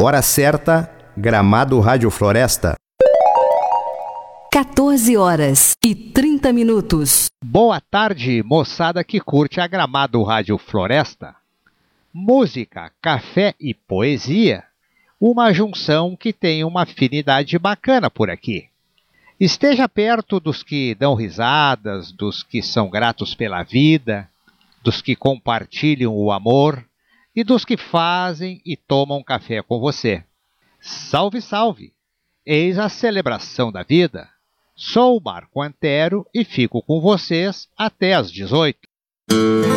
Hora certa, Gramado Rádio Floresta. 14h30. Boa tarde, moçada que curte a Gramado Rádio Floresta. Música, café e poesia, uma junção que tem uma afinidade bacana por aqui. Esteja perto dos que dão risadas, dos que são gratos pela vida, dos que compartilham o amor e dos que fazem e tomam café com você. Salve, salve! Eis a celebração da vida. Sou Marco Antero e fico com vocês até às 18h.